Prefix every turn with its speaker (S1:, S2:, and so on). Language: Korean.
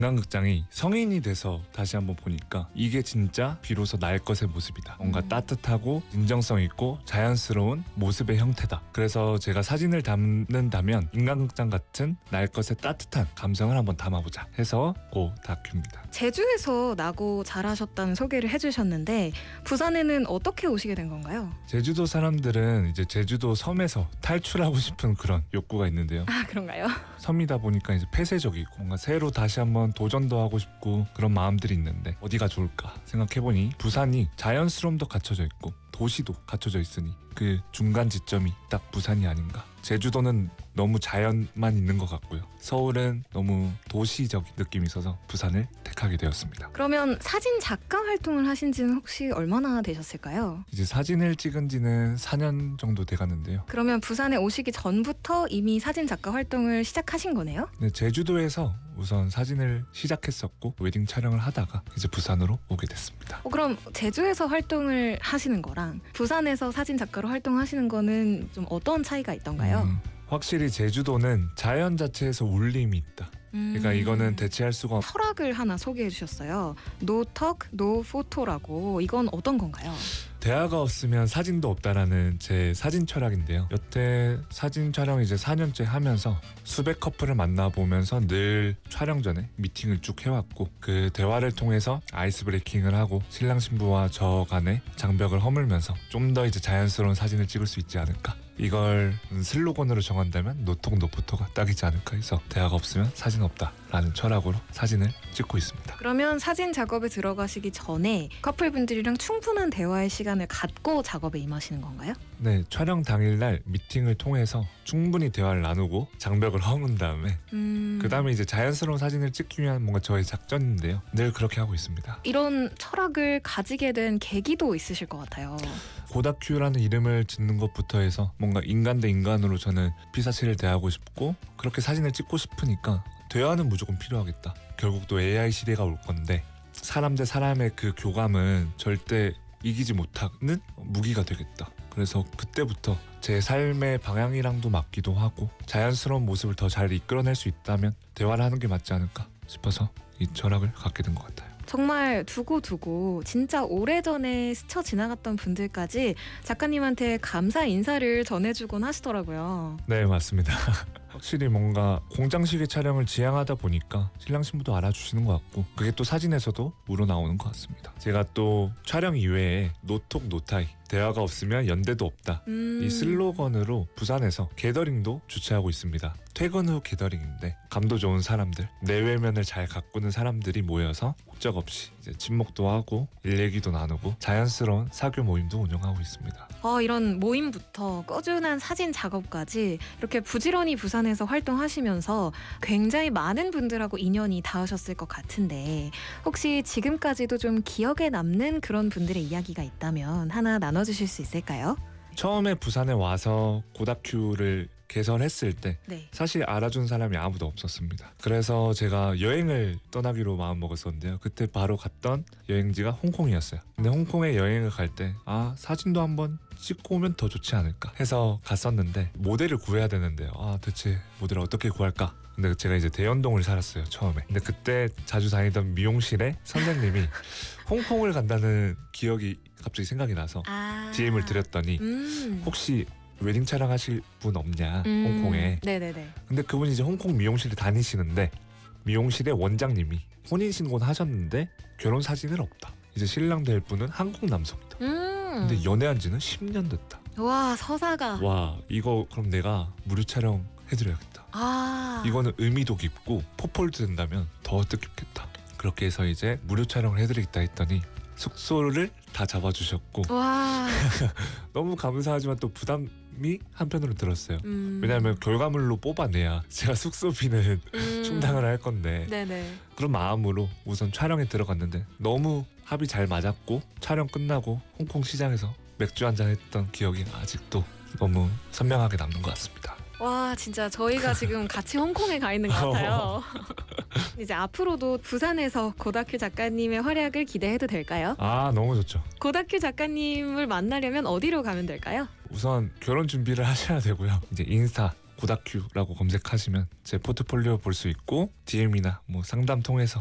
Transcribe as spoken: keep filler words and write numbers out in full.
S1: 인간극장이 성인이 돼서 다시 한번 보니까 이게 진짜 비로소 날 것의 모습이다. 뭔가
S2: 음.
S1: 따뜻하고 진정성 있고 자연스러운 모습의 형태다. 그래서 제가 사진을 담는다면 인간극장 같은 날 것의 따뜻한 감성을 한번 담아보자 해서 그 다큐입니다.
S2: 제주에서 나고 자라셨다는 소개를 해주셨는데 부산에는 어떻게 오시게 된 건가요?
S1: 제주도 사람들은 이제 제주도 섬에서 탈출하고 싶은 그런 욕구가 있는데요.
S2: 아, 그런가요?
S1: 섬이다 보니까 이제 폐쇄적이고 뭔가 새로 다시 한번 도전도 하고 싶고 그런 마음들이 있는데 어디가 좋을까 생각해보니 부산이 자연스러움도 갖춰져 있고 도시도 갖춰져 있으니 그 중간 지점이 딱 부산이 아닌가. 제주도는 너무 자연만 있는 것 같고요. 서울은 너무 도시적 느낌이 있어서 부산을 택하게 되었습니다.
S2: 그러면 사진 작가 활동을 하신 지는 혹시 얼마나 되셨을까요?
S1: 이제 사진을 찍은 지는 사 년 정도 돼가는데요.
S2: 그러면 부산에 오시기 전부터 이미 사진 작가 활동을 시작하신 거네요?
S1: 네, 제주도에서 우선 사진을 시작했었고 웨딩 촬영을 하다가 이제 부산으로 오게 됐습니다.
S2: 어, 그럼 제주에서 활동을 하시는 거랑 부산에서 사진 작가로 활동하시는 거는 좀 어떤 차이가 있던가요?
S1: 음, 확실히 제주도는 자연 자체에서 울림이 있다. 그러니까
S2: 음.
S1: 이거는 대체할 수가 없...
S2: 철학을 하나 소개해 주셨어요. No talk, no photo라고. 이건 어떤 건가요?
S1: 대화가 없으면 사진도 없다라는 제 사진 철학인데요. 여태 사진 촬영 이제 사 년째 하면서 수백 커플을 만나보면서 늘 촬영 전에 미팅을 쭉 해왔고 그 대화를 통해서 아이스 브레이킹을 하고 신랑 신부와 저 간의 장벽을 허물면서 좀 더 이제 자연스러운 사진을 찍을 수 있지 않을까. 이걸 슬로건으로 정한다면 노톡 노포토가 딱이지 않을까 해서 대화가 없으면 사진 없다라는 철학으로 사진을 찍고 있습니다.
S2: 그러면 사진 작업에 들어가시기 전에 커플분들이랑 충분한 대화의 시간을 갖고 작업에 임하시는 건가요?
S1: 네, 촬영 당일날 미팅을 통해서 충분히 대화를 나누고 장벽을 허문 다음에
S2: 음...
S1: 그 다음에 이제 자연스러운 사진을 찍기 위한 뭔가 저의 작전인데요. 늘 그렇게 하고 있습니다.
S2: 이런 철학을 가지게 된 계기도 있으실 것 같아요.
S1: 고다큐라는 이름을 짓는 것부터 해서 뭔가 인간 대 인간으로 저는 피사체를 대하고 싶고 그렇게 사진을 찍고 싶으니까 대화는 무조건 필요하겠다. 결국 또 에이아이 시대가 올 건데 사람 대 사람의 그 교감은 절대 이기지 못하는 무기가 되겠다. 그래서 그때부터 제 삶의 방향이랑도 맞기도 하고 자연스러운 모습을 더 잘 이끌어낼 수 있다면 대화를 하는 게 맞지 않을까 싶어서 이 철학을 갖게 된 것 같아요.
S2: 정말 두고두고 진짜 오래전에 스쳐 지나갔던 분들까지 작가님한테 감사 인사를 전해주곤 하시더라고요.
S1: 네, 맞습니다. 확실히 뭔가 공장식의 촬영을 지향하다 보니까 신랑 신부도 알아주시는 것 같고 그게 또 사진에서도 우러나오는 것 같습니다. 제가 또 촬영 이외에 노톡 노타이 대화가 없으면 연대도 없다.
S2: 음...
S1: 이 슬로건으로 부산에서 게더링도 주최하고 있습니다. 퇴근 후 게더링인데 감도 좋은 사람들, 내외면을 잘 가꾸는 사람들이 모여서 목적 없이 이제 친목도 하고 일 얘기도 나누고 자연스러운 사교 모임도 운영하고 있습니다.
S2: 어, 이런 모임부터 꾸준한 사진 작업까지 이렇게 부지런히 부산에서 활동하시면서 굉장히 많은 분들하고 인연이 닿으셨을 것 같은데 혹시 지금까지도 좀 기억에 남는 그런 분들의 이야기가 있다면 하나 나눠주실 수 있을까요?
S1: 처음에 부산에 와서 고다큐를 개설했을 때
S2: 네.
S1: 사실 알아준 사람이 아무도 없었습니다. 그래서 제가 여행을 떠나기로 마음먹었었는데요. 그때 바로 갔던 여행지가 홍콩이었어요. 근데 홍콩에 여행을 갈 때 아 사진도 한번 찍고 오면 더 좋지 않을까 해서 갔었는데 모델을 구해야 되는데요. 아 대체 모델을 어떻게 구할까? 근데 제가 이제 대연동을 살았어요 처음에. 근데 그때 자주 다니던 미용실에 선생님이 홍콩을 간다는 기억이 갑자기 생각이 나서
S2: 아...
S1: 디엠을 드렸더니
S2: 음...
S1: 혹시 웨딩 촬영하실 분 없냐
S2: 음...
S1: 홍콩에.
S2: 네네네.
S1: 근데 그분이 이제 홍콩 미용실에 다니시는데 미용실의 원장님이 혼인신고는 하셨는데 결혼 사진은 없다. 이제 신랑 될 분은 한국 남성이다.
S2: 음...
S1: 근데 연애한 지는 십 년 됐다.
S2: 와 서사가.
S1: 와 이거 그럼 내가 무료 촬영 해드려야겠다.
S2: 아...
S1: 이거는 의미도 깊고 포폴도 된다면 더 뜻깊겠다. 그렇게 해서 이제 무료 촬영을 해드리겠다 했더니 숙소를 다 잡아주셨고
S2: 와...
S1: 너무 감사하지만 또 부담이 한편으로 들었어요.
S2: 음...
S1: 왜냐하면 결과물로 뽑아내야 제가 숙소비는
S2: 음...
S1: 충당을 할 건데
S2: 네네.
S1: 그런 마음으로 우선 촬영에 들어갔는데 너무 합이 잘 맞았고 촬영 끝나고 홍콩 시장에서 맥주 한잔 했던 기억이 아직도 너무 선명하게 남는 것 같습니다.
S2: 와 진짜 저희가 지금 같이 홍콩에 가 있는 것 같아요. 이제 앞으로도 부산에서 고다큐 작가님의 활약을 기대해도 될까요?
S1: 아 너무 좋죠.
S2: 고다큐 작가님을 만나려면 어디로 가면 될까요?
S1: 우선 결혼 준비를 하셔야 되고요. 이제 인스타 고다큐라고 검색하시면 제 포트폴리오 볼 수 있고 디엠이나 뭐 상담 통해서